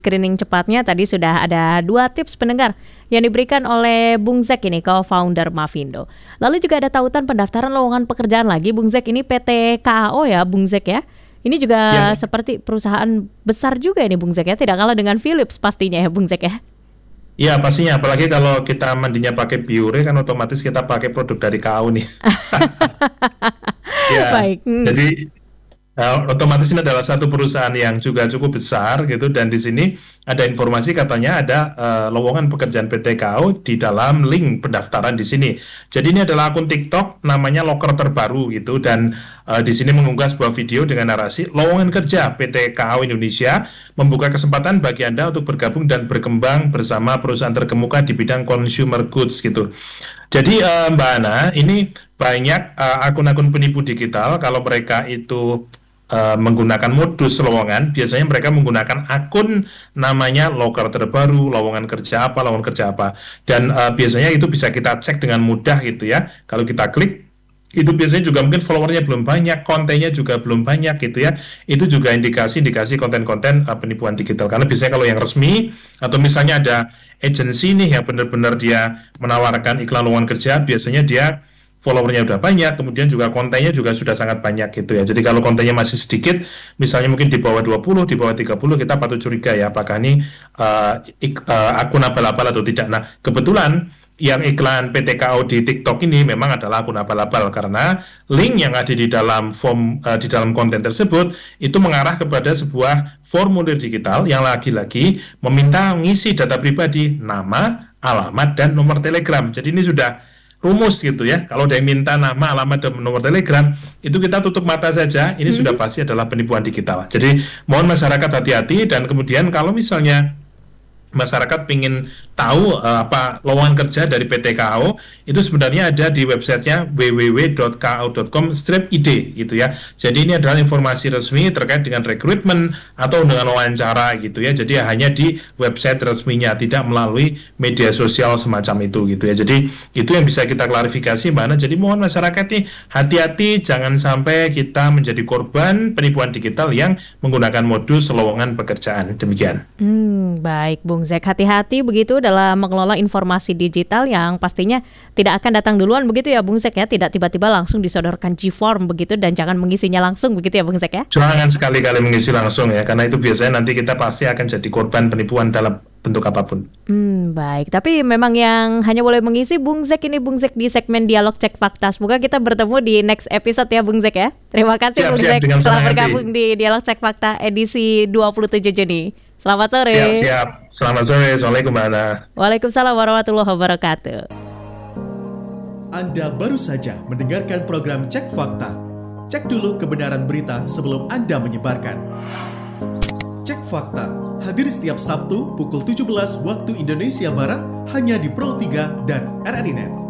Screening cepatnya tadi sudah ada 2 tips pendengar yang diberikan oleh Bung Zek ini, co-founder Mavindo. Lalu juga ada tautan pendaftaran lowongan pekerjaan lagi, Bung Zek, ini PT KAO ya, Bung Zek ya. Ini juga seperti perusahaan besar juga ini, Bung Zek ya, tidak kalah dengan Philips pastinya ya, Bung Zek ya. Iya pastinya, apalagi kalau kita mandinya pakai Biore kan otomatis kita pakai produk dari KAO nih. Ya, Baik. jadi otomatis ini adalah satu perusahaan yang juga cukup besar gitu, dan di sini ada informasi katanya ada lowongan pekerjaan PT KAO di dalam link pendaftaran di sini. Jadi ini adalah akun TikTok namanya Loker Terbaru gitu, dan di sini mengunggah sebuah video dengan narasi lowongan kerja PT KAO Indonesia membuka kesempatan bagi Anda untuk bergabung dan berkembang bersama perusahaan terkemuka di bidang consumer goods gitu. Jadi Mbak Ana, ini banyak akun-akun penipu digital kalau mereka itu menggunakan modus lowongan, biasanya mereka menggunakan akun namanya Loker Terbaru, lowongan kerja apa, lowongan kerja apa. Dan biasanya itu bisa kita cek dengan mudah gitu ya. Kalau kita klik, itu biasanya juga mungkin followernya belum banyak, kontennya juga belum banyak gitu ya. Itu juga indikasi-indikasi konten-konten penipuan digital. Karena biasanya kalau yang resmi, atau misalnya ada agensi nih yang benar-benar dia menawarkan iklan lowongan kerja, biasanya dia followernya udah banyak, kemudian juga kontennya juga sudah sangat banyak gitu ya. Jadi kalau kontennya masih sedikit, misalnya mungkin di bawah 20, di bawah 30, kita patut curiga ya, apakah ini akun abal-abal atau tidak. Nah, kebetulan yang iklan PT KAO di TikTok ini memang adalah akun abal-abal, karena link yang ada di dalam form, di dalam konten tersebut, itu mengarah kepada sebuah formulir digital yang lagi-lagi meminta mengisi data pribadi, nama, alamat, dan nomor Telegram. Jadi ini sudah rumus gitu ya. Kalau ada yang minta nama, alamat, dan nomor Telegram, itu kita tutup mata saja. Ini sudah pasti adalah penipuan digital. Jadi mohon masyarakat hati-hati, dan kemudian kalau misalnya masyarakat ingin tahu apa lowongan kerja dari PT KAO, itu sebenarnya ada di websitenya www.kao.com/id gitu ya. Jadi ini adalah informasi resmi terkait dengan rekrutmen atau dengan wawancara gitu ya. Jadi hanya di website resminya, tidak melalui media sosial semacam itu gitu ya. Jadi itu yang bisa kita klarifikasi Mbak Ana. Jadi mohon masyarakat nih hati-hati, jangan sampai kita menjadi korban penipuan digital yang menggunakan modus lowongan pekerjaan. Demikian. Baik, Bung Zek, hati-hati begitu dalam mengelola informasi digital yang pastinya tidak akan datang duluan begitu ya, Bung Zek ya, tidak tiba-tiba langsung disodorkan G-form begitu, dan jangan mengisinya langsung begitu ya, Bung Zek ya. Jangan sekali-kali mengisi langsung ya, karena itu biasanya nanti kita pasti akan jadi korban penipuan dalam bentuk apapun. Baik, tapi memang yang hanya boleh mengisi Bung Zek ini, Bung Zek, di segmen Dialog Cek Fakta. Semoga kita bertemu di next episode ya, Bung Zek ya. Terima kasih Bung Zek telah bergabung di Dialog Cek Fakta edisi 27 Juni. Selamat sore. Siap. Selamat sore. Assalamualaikum Mbak Ana. Waalaikumsalam warahmatullahi wabarakatuh. Anda baru saja mendengarkan program Cek Fakta. Cek dulu kebenaran berita sebelum Anda menyebarkan. Cek Fakta hadir setiap Sabtu pukul 17 waktu Indonesia Barat hanya di Pro 3 dan RRI Net.